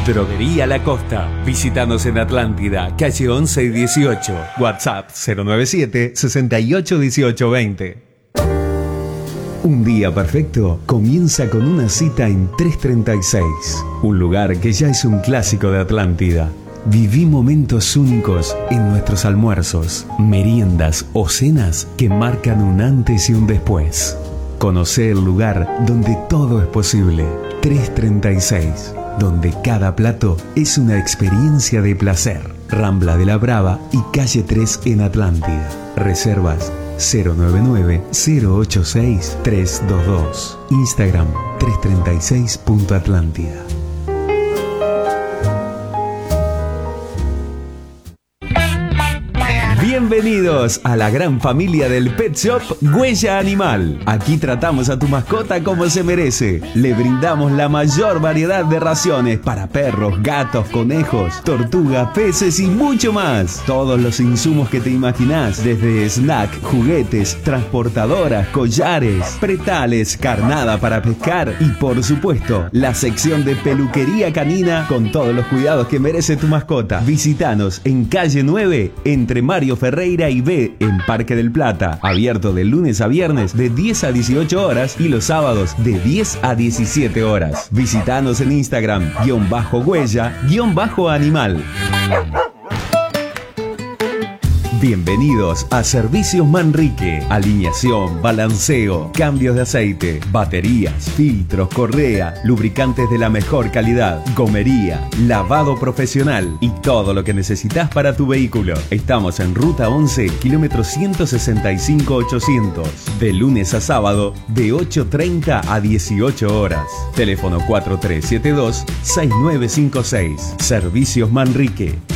Droguería La Costa. Visítanos en Atlántida, calle 11 y 18. WhatsApp 097 68 18 20. Un día perfecto comienza con una cita en 336, un lugar que ya es un clásico de Atlántida. Viví momentos únicos en nuestros almuerzos, meriendas o cenas que marcan un antes y un después. Conocé el lugar donde todo es posible. 336, donde cada plato es una experiencia de placer. Rambla de la Brava y calle 3 en Atlántida. Reservas 099-086-322. Instagram 336.atlántida. Bienvenidos a la gran familia del Pet Shop Huella Animal. Aquí tratamos a tu mascota como se merece. Le brindamos la mayor variedad de raciones para perros, gatos, conejos, tortugas, peces y mucho más. Todos los insumos que te imaginás, desde snack, juguetes, transportadoras, collares, pretales, carnada para pescar y por supuesto la sección de peluquería canina con todos los cuidados que merece tu mascota. Visítanos en calle 9 entre Mario Ferreira y B en Parque del Plata, abierto de lunes a viernes de 10 a 18 horas y los sábados de 10 a 17 horas. Visítanos en Instagram _huella_animal. Bienvenidos a Servicios Manrique. Alineación, balanceo, cambios de aceite, baterías, filtros, correa, lubricantes de la mejor calidad, gomería, lavado profesional y todo lo que necesitas para tu vehículo. Estamos en Ruta 11, kilómetro 165-800. De lunes a sábado, de 8:30 a 18 horas. Teléfono 4372-6956. Servicios Manrique.